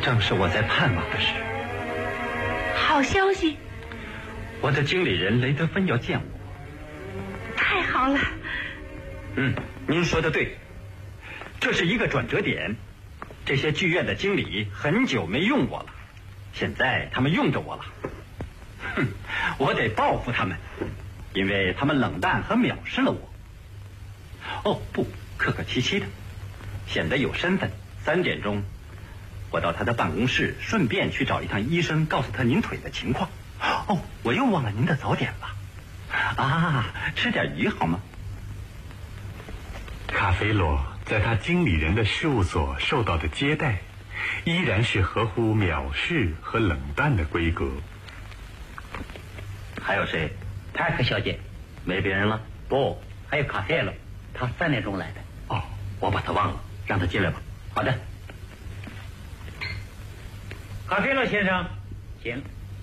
正是我在盼望的事。 好消息！ 我的经理人雷德芬要见我。 太好了。 您说的对，这是一个转折点。这些剧院的经理很久没用我了，现在他们用着我了。我得报复他们，因为他们冷淡和藐视了我。哦不，客客气气的，显得有身份。3点钟我到他的办公室，顺便去找一趟医生，告诉他您腿的情况。哦，我又忘了您的早点了。吃点鱼好吗？ 卡菲罗在他经理人的事务所受到的接待，依然是合乎藐视和冷淡的规格。 还有谁？ 派克小姐。 没别人了？ 不，还有卡菲罗，他3点钟来的。 哦，我把他忘了，让他进来吧。 好的。卡菲罗先生，请。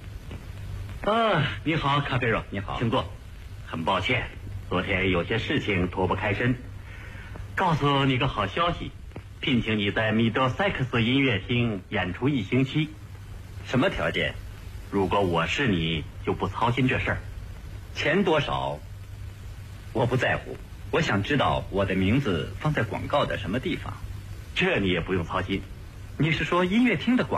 你好，卡菲罗，你好， 请坐。很抱歉，昨天有些事情脱不开身。告诉你个好消息，聘请你在米德塞克斯音乐厅演出1星期。 什么条件？ 如果我是你，就不操心这事儿。 钱多少？我不在乎，我想知道我的名字放在广告的什么地方。 这你也不用操心。 你是说音乐厅的广告？